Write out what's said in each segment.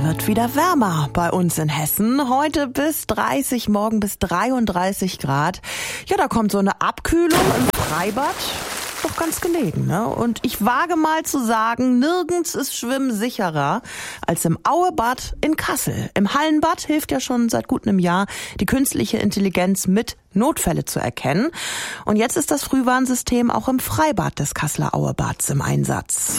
Wird wieder wärmer bei uns in Hessen. Heute bis 30, morgen bis 33 Grad. Ja, da kommt so eine Abkühlung im Freibad. Doch ganz gelegen, ne? Und ich wage mal zu sagen, nirgends ist Schwimmen sicherer als im Auebad in Kassel. Im Hallenbad hilft ja schon seit gut einem Jahr die künstliche Intelligenz mit, Notfälle zu erkennen. Und jetzt ist das Frühwarnsystem auch im Freibad des Kasseler Auebads im Einsatz.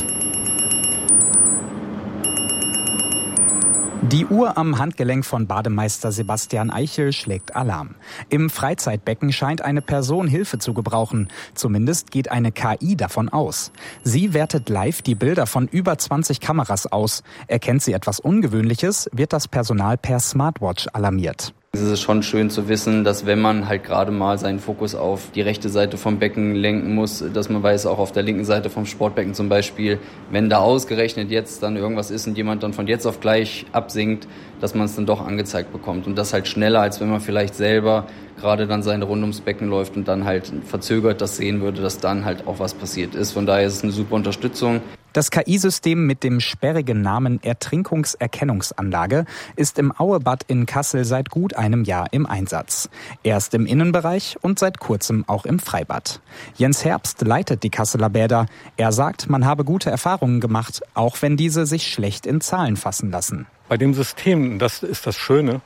Die Uhr am Handgelenk von Bademeister Sebastian Eichel schlägt Alarm. Im Freizeitbecken scheint eine Person Hilfe zu gebrauchen. Zumindest geht eine KI davon aus. Sie wertet live die Bilder von über 20 Kameras aus. Erkennt sie etwas Ungewöhnliches, wird das Personal per Smartwatch alarmiert. Es ist schon schön zu wissen, dass wenn man halt gerade mal seinen Fokus auf die rechte Seite vom Becken lenken muss, dass man weiß, auch auf der linken Seite vom Sportbecken zum Beispiel, wenn da ausgerechnet jetzt dann irgendwas ist und jemand dann von jetzt auf gleich absinkt, dass man es dann doch angezeigt bekommt. Und das halt schneller, als wenn man vielleicht selber gerade dann seine Runde ums Becken läuft und dann halt verzögert das sehen würde, dass dann halt auch was passiert ist. Von daher ist es eine super Unterstützung. Das KI-System mit dem sperrigen Namen Ertrinkungserkennungsanlage ist im Auebad in Kassel seit gut einem Jahr im Einsatz. Erst im Innenbereich und seit kurzem auch im Freibad. Jens Herbst leitet die Kasseler Bäder. Er sagt, man habe gute Erfahrungen gemacht, auch wenn diese sich schlecht in Zahlen fassen lassen. Bei dem System, das ist das Schöne,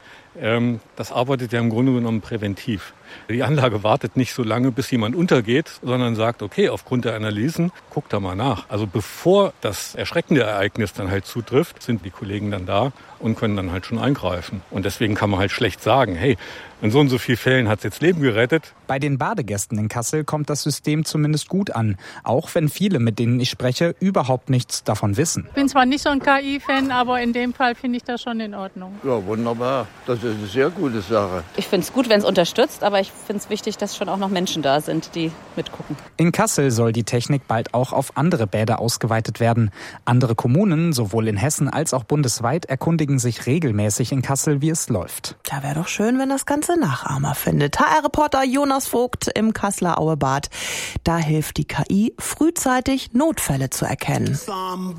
das arbeitet ja im Grunde genommen präventiv. Die Anlage wartet nicht so lange, bis jemand untergeht, sondern sagt, okay, aufgrund der Analysen, guck da mal nach. Also bevor das erschreckende Ereignis dann halt zutrifft, sind die Kollegen dann da und können dann halt schon eingreifen. Und deswegen kann man halt schlecht sagen, hey, in so und so vielen Fällen hat es jetzt Leben gerettet. Bei den Badegästen in Kassel kommt das System zumindest gut an, auch wenn viele, mit denen ich spreche, überhaupt nichts davon wissen. Ich bin zwar nicht so ein KI-Fan, aber in dem Fall finde ich das schon in Ordnung. Ja, wunderbar. Das ist eine sehr gute Sache. Ich finde es gut, wenn es unterstützt, aber ich finde es wichtig, dass schon auch noch Menschen da sind, die mitgucken. In Kassel soll die Technik bald auch auf andere Bäder ausgeweitet werden. Andere Kommunen, sowohl in Hessen als auch bundesweit, erkundigen sich regelmäßig in Kassel, wie es läuft. Da wäre doch schön, wenn das Ganze Nachahmer findet. HR-Reporter Jonas Vogt im Kasseler Auebad. Da hilft die KI, frühzeitig Notfälle zu erkennen.